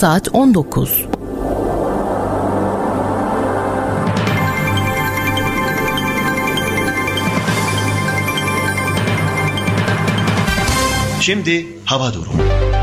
saat 19. Şimdi hava durumu.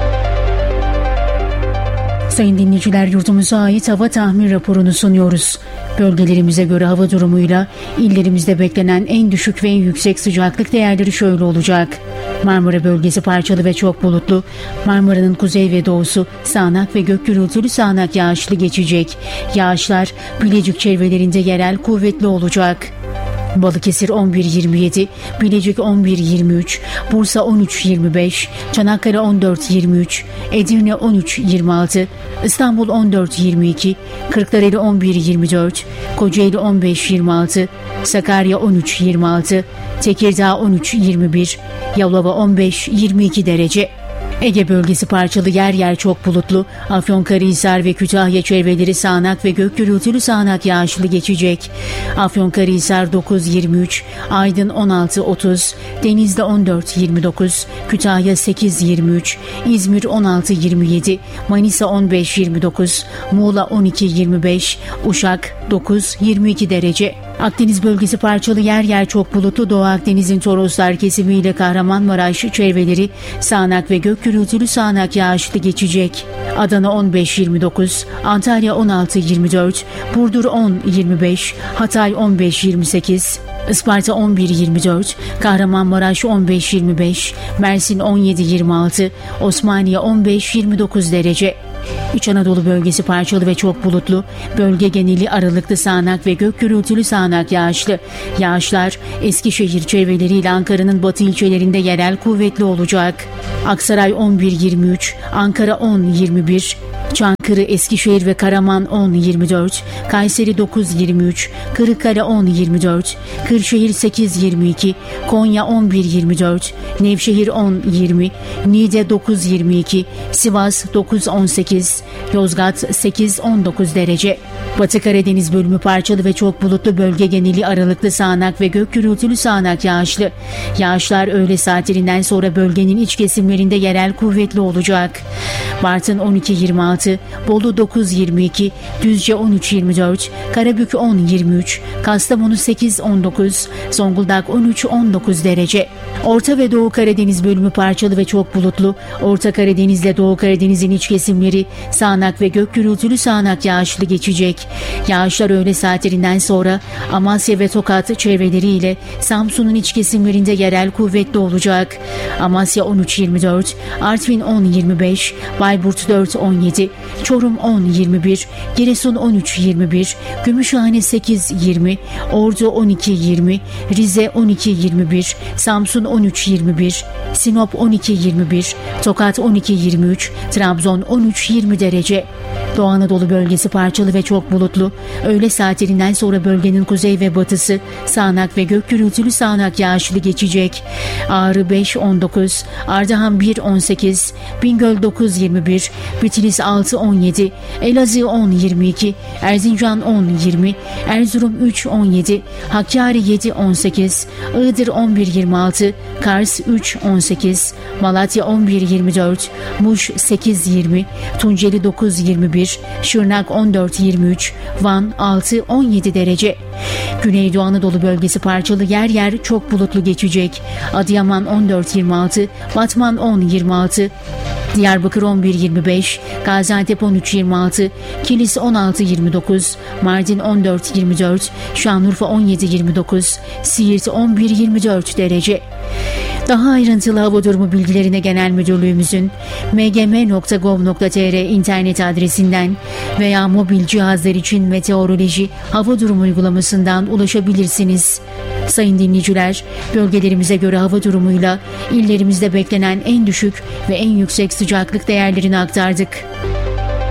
Sayın dinleyiciler, yurdumuza ait hava tahmin raporunu sunuyoruz. Bölgelerimize göre hava durumuyla illerimizde beklenen en düşük ve en yüksek sıcaklık değerleri şöyle olacak. Marmara bölgesi parçalı ve çok bulutlu. Marmara'nın kuzey ve doğusu sağanak ve gök gürültülü sağanak yağışlı geçecek. Yağışlar Bilecik çevrelerinde yerel kuvvetli olacak. Balıkesir 11-27, Bilecik 11-23, Bursa 13-25, Çanakkale 14-23, Edirne 13-26, İstanbul 14-22, Kırklareli 11-24, Kocaeli 15-26, Sakarya 13-26, Tekirdağ 13-21, Yalova 15-22 derece. Ege bölgesi parçalı, yer yer çok bulutlu. Afyonkarahisar ve Kütahya çevreleri sağanak ve gök gürültülü sağanak yağışlı geçecek. Afyonkarahisar 9-23, Aydın 16-30, Denizli 14-29, Kütahya 8-23, İzmir 16-27, Manisa 15-29, Muğla 12-25, Uşak 9-22 derece. Akdeniz bölgesi parçalı, yer yer çok bulutlu. Doğu Akdeniz'in Toroslar kesimiyle Kahramanmaraş çevreleri sağanak ve gök gürültülü sağanak yağışlı geçecek. Adana 15-29, Antalya 16-24, Burdur 10-25, Hatay 15-28, Isparta 11-24, Kahramanmaraş 15-25, Mersin 17-26, Osmaniye 15-29 derece. İç Anadolu bölgesi parçalı ve çok bulutlu. Bölge geneli aralıklı sağanak ve gök gürültülü sağanak yağışlı. Yağışlar Eskişehir çevreleriyle Ankara'nın batı ilçelerinde yerel kuvvetli olacak. Aksaray 11-23, Ankara 10-21, Çankırı, Eskişehir ve Karaman 10-24, Kayseri 9-23, Kırıkkale 10-24, Kırşehir 8-22, Konya 11-24, Nevşehir 10-20, Niğde 9-22, Sivas 9-18, Yozgat 8-19 derece. Batı Karadeniz bölümü parçalı ve çok bulutlu. Bölge geneli aralıklı sağanak ve gök gürültülü sağanak yağışlı. Yağışlar öğle saatlerinden sonra bölgenin iç kesimlerinde yerel kuvvetli olacak. Bartın 12-26, Bolu 9-22, Düzce 13-24, Karabük 10-23, Kastamonu 8-19, Zonguldak 13-19 derece. Orta ve Doğu Karadeniz bölümü parçalı ve çok bulutlu. Orta Karadeniz ile Doğu Karadeniz'in iç kesimleri sağanak ve gök gürültülü sağanak yağışlı geçecek. Yağışlar öğle saatlerinden sonra Amasya ve Tokat çevreleriyle Samsun'un iç kesimlerinde yerel kuvvetli olacak. Amasya 13-24, Artvin 10-25, Bayburt 4-17, Çorum 10-21, Giresun 13-21, Gümüşhane 8-20, Ordu 12-20, Rize 12-21, Samsun 13-21, Sinop 12-21, Tokat 12-23, Trabzon 13-20 derece. Doğu Anadolu bölgesi parçalı ve çok bulutlu. Öğle saatlerinden sonra bölgenin kuzey ve batısı sağanak ve gök gürültülü sağanak yağışlı geçecek. Ağrı 5-19, Ardahan 1-18, Bingöl 9-21, Bitlis 6-17, Elazığ 10-22, Erzincan 10-20, Erzurum 3-17, Hakkari 7-18, Iğdır 11-26, Kars 3-18, Malatya 11-24, Muş 8-20, Tunceli 9-21, Şırnak 14-23, Van 6-17 derece. Güneydoğu Anadolu bölgesi parçalı, yer yer çok bulutlu geçecek. Adıyaman 14-26, Batman 10-26, Diyarbakır 11-25, Gaziantep 13-26, Kilis 16-29, Mardin 14-24, Şanlıurfa 17-29, Siirt 11-24 derece. Daha ayrıntılı hava durumu bilgilerine Genel Müdürlüğümüzün mgm.gov.tr internet adresinden veya mobil cihazlar için meteoroloji hava durumu uygulamasından ulaşabilirsiniz. Sayın dinleyiciler, bölgelerimize göre hava durumuyla illerimizde beklenen en düşük ve en yüksek sıcaklık değerlerini aktardık.